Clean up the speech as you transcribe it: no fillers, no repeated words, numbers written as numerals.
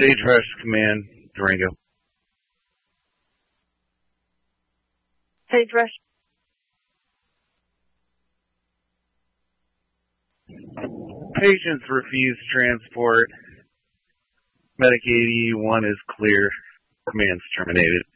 Sagebrush Command, Durango. Sagebrush. Patients refuse transport. Medic 81 is clear. Command's terminated.